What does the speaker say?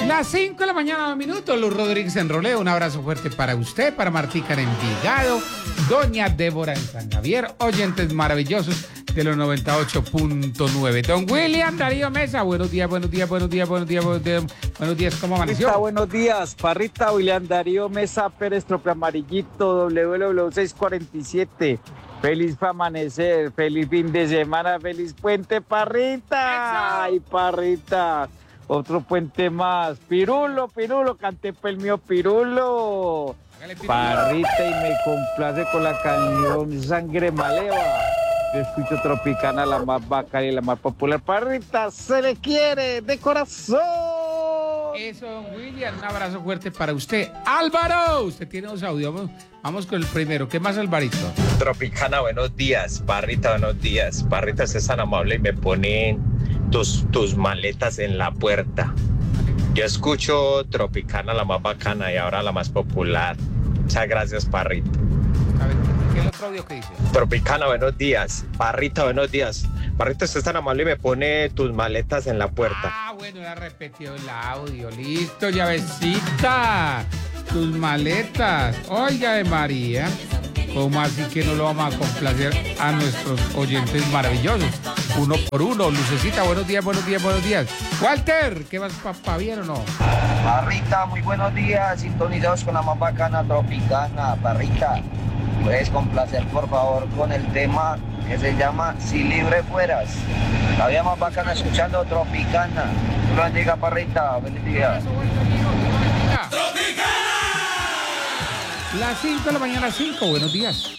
Las 5 de la mañana, 2 minutos. Luz Rodríguez en Roleo. Un abrazo fuerte para usted, para Martica en Envigado, doña Débora en San Javier, oyentes maravillosos de los 98.9. Don William Darío Mesa, buenos días, buenos días, buenos días, buenos días, buenos días, buenos días, ¿cómo amaneció? Buenos días, Parrita, William Darío Mesa Pérez, Trope Amarillito, WW647. Feliz amanecer, feliz fin de semana, feliz puente, Parrita. Ay, Parrita, otro puente más. Pirulo, cante el mío Pirulo. Parrita, y me complace con la canción Sangre Maleva. Yo escucho Tropicana, la más bacana y la más popular. Parrita, se le quiere de corazón. Eso, don William, un abrazo fuerte para usted. Álvaro, usted tiene dos audios. Vamos con el primero. ¿Qué más, Alvarito? Tropicana, buenos días. Parrita, buenos días. Parrita, usted es tan amable y me pone tus maletas en la puerta. Yo escucho Tropicana, la más bacana y ahora la más popular. Muchas gracias, Parrita. A ver, ¿qué es el otro audio que dice? Tropicana, buenos días. Parrita, buenos días. Parrita, usted es tan amable y me pone tus maletas en la puerta. Ah, bueno, ya repetió el audio. Listo, llavecita. Tus maletas. Oiga de María. ¿Cómo así que no lo vamos a complacer a nuestros oyentes maravillosos? Uno por uno. Lucecita, buenos días, buenos días, buenos días. Walter, ¿qué vas, papá? ¿Bien o no? Parrita, muy buenos días. Sintonizados con la más bacana Tropicana. Parrita, ¿puedes complacer, por favor, con el tema que se llama Si Libre Fueras? La vida más bacana escuchando Tropicana. Dios lo bendiga, Parrita. Feliz día. Las 5 de la mañana, 5. Buenos días.